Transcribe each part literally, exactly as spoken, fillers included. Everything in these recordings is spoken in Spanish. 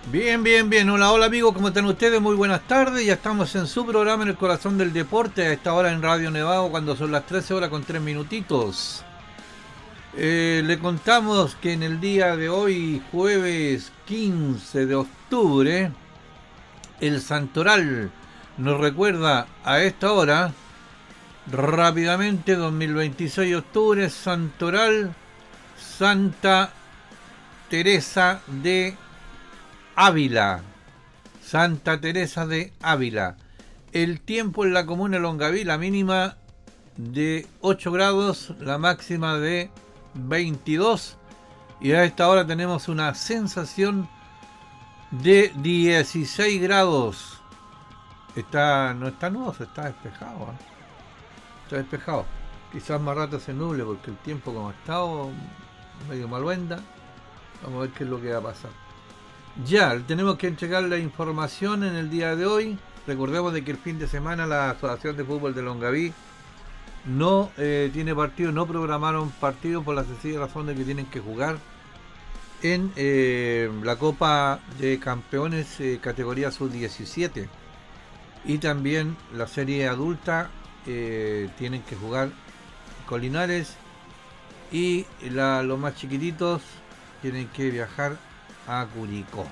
Bien, bien, bien. Hola, hola amigos, ¿cómo están ustedes? Muy buenas tardes. Ya estamos en su programa En el Corazón del Deporte, a esta hora en Radio Nevado, cuando son las trece horas con tres minutitos. Eh, le contamos que en el día de hoy, jueves quince de octubre, el Santoral nos recuerda a esta hora, rápidamente, dos mil veintiséis de octubre, Santoral Santa Teresa de Ávila, Santa Teresa de Ávila. El tiempo en la comuna de Longaví, la mínima de ocho grados, la máxima de veintidós, y a esta hora tenemos una sensación de dieciséis grados. Está, no está nuboso, está despejado, ¿eh? Está despejado. Quizás más rato se nuble porque el tiempo, como ha estado medio maluenda, vamos a ver qué es lo que va a pasar. Ya, tenemos que entregar la información en el día de hoy. Recordemos de que el fin de semana la Asociación de Fútbol de Longaví no eh, tiene partido, no programaron partido por la sencilla razón de que tienen que jugar en eh, la Copa de Campeones eh, categoría sub diecisiete, y también la serie adulta eh, tienen que jugar Colinares, y la, los más chiquititos tienen que viajar a Curicó.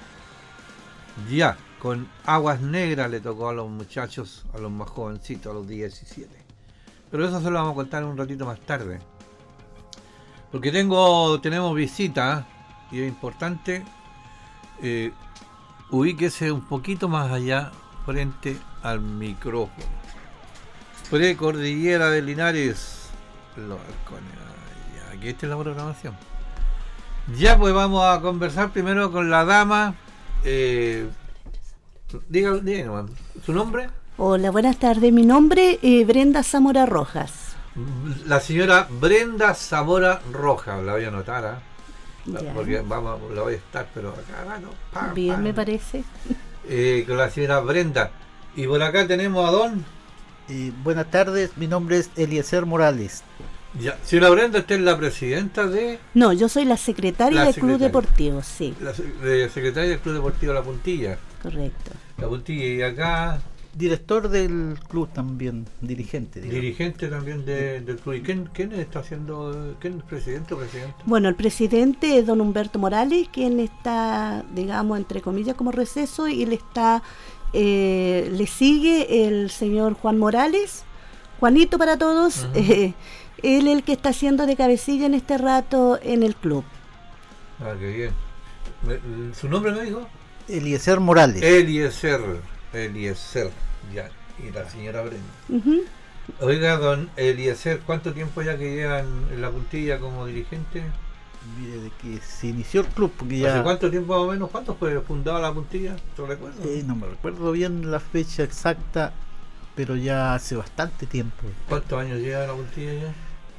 Ya, con Aguas Negras le tocó a los muchachos, a los más jovencitos, a los diecisiete. Pero eso se lo vamos a contar un ratito más tarde, porque tengo tenemos visita, y es importante, eh, ubíquese un poquito más allá, frente al micrófono. Precordillera de Linares, los halcones. Aquí está la programación. Ya, pues vamos a conversar primero con la dama. Eh, diga, diga, ¿su nombre? Hola, buenas tardes. Mi nombre es Brenda Zamora Rojas. La señora Brenda Zamora Rojas, la voy a anotar, ¿eh? Porque vamos, la voy a estar, pero acá no. Pam, Bien, pam. me parece. Eh, con la señora Brenda. Y por acá tenemos a don. Eh, buenas tardes, mi nombre es Eliezer Morales. Ya, señora Brenda, usted es la presidenta de... No, yo soy la secretaria La del secretaria. Club Deportivo, sí. La de secretaria del Club Deportivo La Puntilla. Correcto. La Puntilla, y acá... Director del club también, dirigente. Digamos. Dirigente también de, del club. ¿Y quién, quién está haciendo, quién es presidente o presidente? Bueno, el presidente es don Humberto Morales, quien está, digamos, entre comillas, como receso, y le está, eh, le sigue el señor Juan Morales, Juanito para todos. Uh-huh. eh, él es el que está haciendo de cabecilla en este rato en el club. Ah, qué bien. ¿Su nombre me dijo? Eliezer Morales. Eliezer, Eliezer, ya. Y la señora Brenda. Uh-huh. Oiga, don Eliezer, ¿cuánto tiempo ya que lleva en, en La Puntilla como dirigente? Mire, de que se inició el club, porque ya... ¿Hace cuánto tiempo más o menos? ¿Cuánto fue fundada La Puntilla? ¿Te recuerdas? Eh, no me recuerdo bien la fecha exacta, pero ya hace bastante tiempo. ¿Cuántos años lleva La Puntilla ya?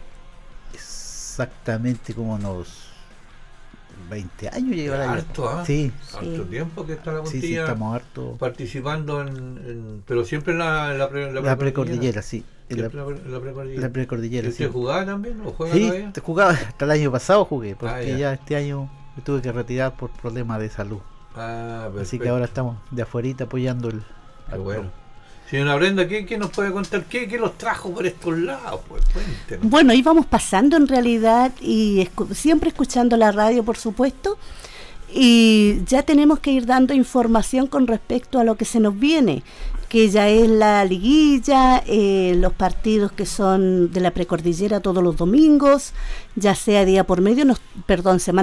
Exactamente como unos veinte años llevará. Harto, ¿ah? Sí. Harto sí. tiempo que está La Puntilla. Sí, sí, estamos harto. Participando en, en... Pero siempre en la, en la, pre, la, la precordillera, sí. En la, la, la precordillera. La precordillera, ¿Y usted sí. jugaba también o juega sí, todavía? Sí, jugaba. Hasta el año pasado jugué, porque ah, ya. ya este año me tuve que retirar por problemas de salud. Ah, perfecto. Así que ahora estamos de afuerita apoyando el... Qué bueno. Club. Señora Brenda, ¿qué, ¿qué nos puede contar? ¿Qué, ¿Qué los trajo por estos lados? Pues cuéntenos. Bueno, íbamos pasando en realidad y escu- siempre escuchando la radio, por supuesto, y ya tenemos que ir dando información con respecto a lo que se nos viene, que ya es la liguilla, eh, los partidos que son de la precordillera todos los domingos, ya sea día por medio, nos, perdón, semana